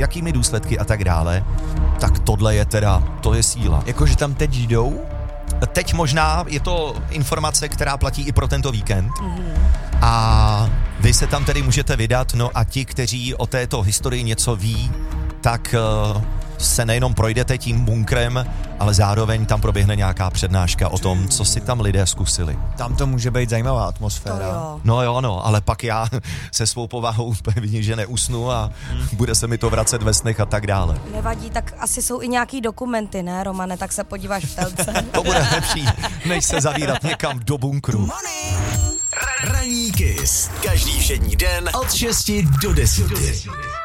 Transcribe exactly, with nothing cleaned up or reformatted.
jakými důsledky a tak dále, tak tohle je teda, to je síla. Jakože tam teď jdou? Teď možná je to informace, která platí i pro tento víkend. Mm-hmm. A vy se tam tedy můžete vydat, no a ti, kteří o této historii něco ví, tak uh, se nejenom projdete tím bunkrem, ale zároveň tam proběhne nějaká přednáška o tom, co si tam lidé zkusili. Tam to může být zajímavá atmosféra. Jo. No jo, no, ale pak já se svou povahou pevně, že neusnu a hmm. bude se mi to vracet ve snech a tak dále. Nevadí, tak asi jsou i nějaký dokumenty, ne, Romane, tak se podíváš v telce. To bude lepší, než se zavírat někam do bunkru. Ranní Kiss. Každý všední den od šesti do deseti.